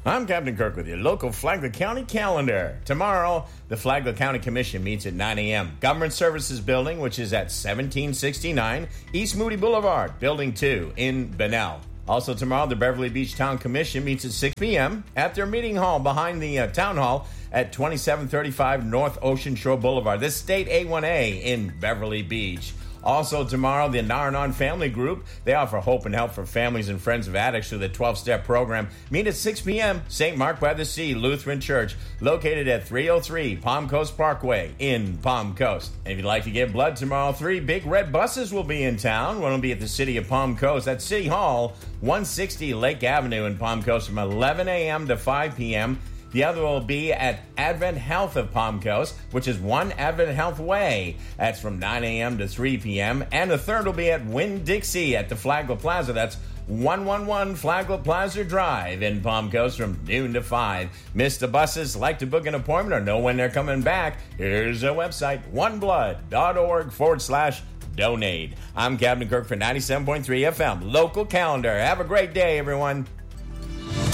I'm Captain Kirk with your local Flagler County calendar. Tomorrow, the Flagler County Commission meets at 9 a.m. Government Services Building, which is at 1769 East Moody Boulevard, Building 2 in Bunnell. Also tomorrow, the Beverly Beach Town Commission meets at 6 p.m. at their meeting hall behind the Town Hall at 2735 North Ocean Shore Boulevard. This State A1A in Beverly Beach. Also tomorrow, the Naranon Family Group, they offer hope and help for families and friends of addicts through the 12-step program. Meet at 6 p.m. St. Mark by the Sea Lutheran Church, located at 303 Palm Coast Parkway in Palm Coast. And if you'd like to give blood tomorrow, 3 big red buses will be in town. One will be at the City of Palm Coast at City Hall, 160 Lake Avenue in Palm Coast from 11 a.m. to 5 p.m. The other will be at Advent Health of Palm Coast, which is 1 Advent Health Way. That's from 9 a.m. to 3 p.m. And the third will be at Winn-Dixie at the Flagler Plaza. That's 111 Flagler Plaza Drive in Palm Coast from noon to 5. Miss the buses, like to book an appointment, or know when they're coming back? Here's our website, oneblood.org/donate. I'm Captain Kirk for 97.3 FM, local calendar. Have a great day, everyone.